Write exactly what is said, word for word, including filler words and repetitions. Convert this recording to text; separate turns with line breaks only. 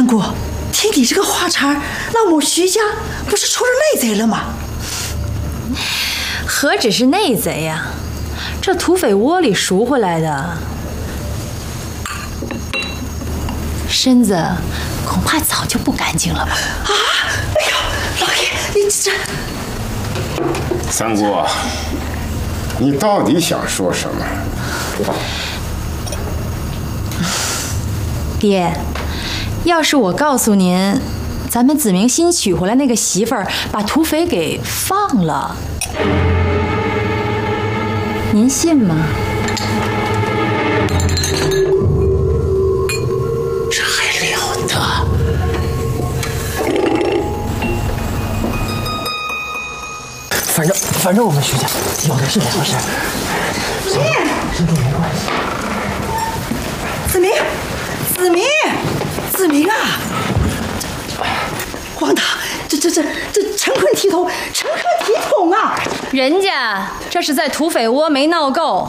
三姑，听你这个话茬，老母徐家不是出了内贼了吗？
何止是内贼呀、啊，这土匪窝里赎回来的身子，恐怕早就不干净了吧？
啊！哎呦，老爷，你这……
三姑，你到底想说什么？
爹，要是我告诉您，咱们子明新娶回来那个媳妇儿把土匪给放了，您信吗？
这还了得！
反正反正我们徐家有的是粮食。
子明，
身体没关系。
子明，子明，子明啊！皇堂，这这这这陈坤体统，陈坤体统啊！
人家这是在土匪窝没闹够，